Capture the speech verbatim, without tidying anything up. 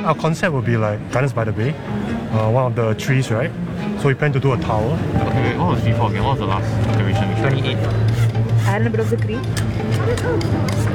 our concept will be like Gardens by the Bay, uh, one of the trees, right? So we plan to do a tower. Okay, wait, what was before again? What was the last decoration? twenty-eight. Add a bit of the cream.